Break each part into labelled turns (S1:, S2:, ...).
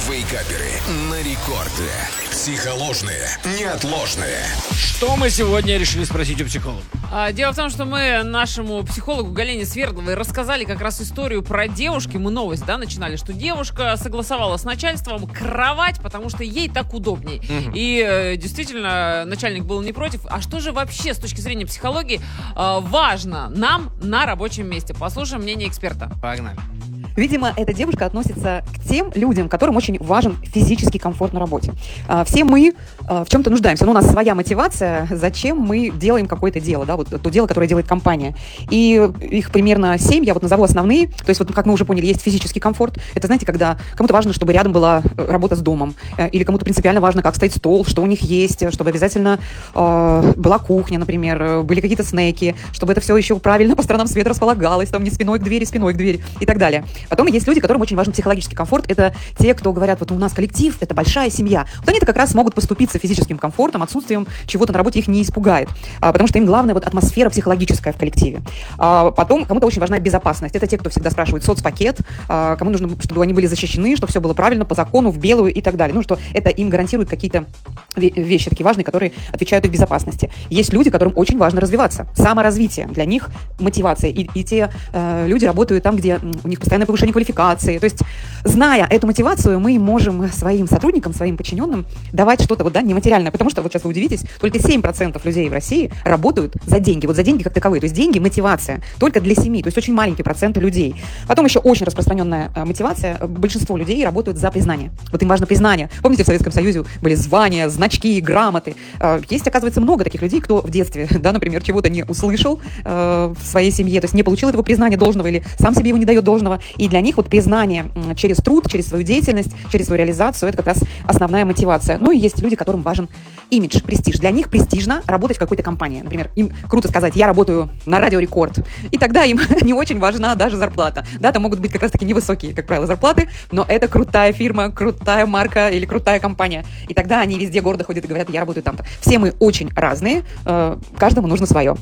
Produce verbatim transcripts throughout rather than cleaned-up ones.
S1: Вейкаперы на рекорде. Психоложные, неотложные.
S2: Что мы сегодня решили спросить у психолога?
S3: А, дело в том, что мы нашему психологу Галине Свердловой рассказали как раз историю про девушки. Мы новость, да, начинали, что девушка согласовала с начальством кровать, потому что ей так удобней. Угу. И э, действительно, начальник был не против. А что же вообще с точки зрения психологии э, важно нам на рабочем месте? Послушаем мнение эксперта.
S2: Погнали.
S4: Видимо, эта девушка относится к тем людям, которым очень важен физический комфорт на работе. Все мы в чем-то нуждаемся, но у нас своя мотивация, зачем мы делаем какое-то дело, да, вот то дело, которое делает компания. И их примерно семь, я вот назову основные. То есть, вот, как мы уже поняли, есть физический комфорт. Это, знаете, когда кому-то важно, чтобы рядом была работа с домом, или кому-то принципиально важно, как стоит стол, что у них есть, чтобы обязательно э, была кухня, например, были какие-то снеки, чтобы это все еще правильно по сторонам света располагалось, там не спиной к двери, спиной к двери и так далее. Потом есть люди, которым очень важен психологический комфорт. Это те, кто говорят, вот у нас коллектив, это большая семья. Вот они-то как раз могут поступиться физическим комфортом, отсутствием чего-то на работе их не испугает. А, потому что им главное вот атмосфера психологическая в коллективе. А, потом кому-то очень важна безопасность. Это те, кто всегда спрашивает соцпакет, а, кому нужно, чтобы они были защищены, чтобы все было правильно, по закону, в белую и так далее. Ну, что это им гарантирует какие-то вещи такие важные, которые отвечают их безопасности. Есть люди, которым очень важно развиваться. Саморазвитие. Для них мотивация. И, и те э, люди работают там, где у них постоянное повышение квалификации. То есть, зная эту мотивацию, мы можем своим сотрудникам, своим подчиненным давать что-то вот, да, нематериальное. Потому что, вот сейчас вы удивитесь, только семь процентов людей в России работают за деньги. Вот за деньги как таковые. То есть деньги – мотивация. Только для семи. То есть очень маленький процент людей. Потом еще очень распространенная мотивация. Большинство людей работают за признание. Вот им важно признание. Помните, в Советском Союзе были звания, значки, грамоты. Есть, оказывается, много таких людей, кто в детстве, да, например, чего-то не услышал э, в своей семье, то есть не получил этого признания должного или сам себе его не дает должного. И для них вот признание через труд, через свою деятельность, через свою реализацию – это как раз основная мотивация. Ну и есть люди, которым важен имидж, престиж. Для них престижно работать в какой-то компании. Например, им круто сказать: я работаю на Радио Рекорд. И тогда им не очень важна даже зарплата. Да, там могут быть как раз-таки невысокие, как правило, зарплаты, но это крутая фирма, крутая марка или крутая компания. И тогда они везде гордо ходят и говорят: я работаю там-то. Все мы очень разные, каждому нужно свое.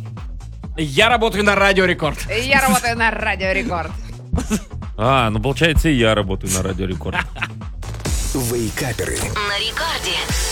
S2: Я работаю на Радио Рекорд.
S3: Я работаю на Радио Рекорд.
S5: А, ну получается, и я работаю на Радио Рекорд.
S1: Вейкаперы
S6: на рекорде.